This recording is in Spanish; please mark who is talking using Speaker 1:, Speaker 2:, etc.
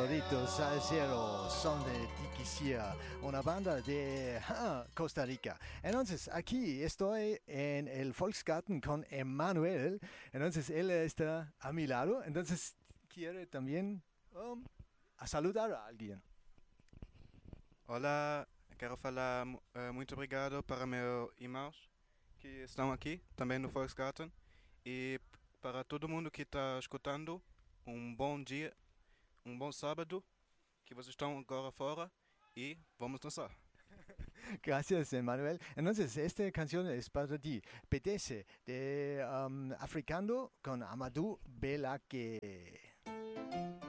Speaker 1: Gritos al cielo son de Tiquisía, una banda de Costa Rica. Entonces, aquí estoy en el Volksgarten con Emanuel. Entonces, él está a mi lado. Entonces, quiere también a saludar a alguien.
Speaker 2: Olá, quero falar muito obrigado para meus irmãos que estão aqui, também no Volksgarten, e para todo mundo que está escutando, um bom dia, um bom sábado, que vocês estão agora fora e vamos dançar.
Speaker 1: Gracias, Emanuel. Entonces, esta canción es para ti. Petece de Africando con Amadou Belaque.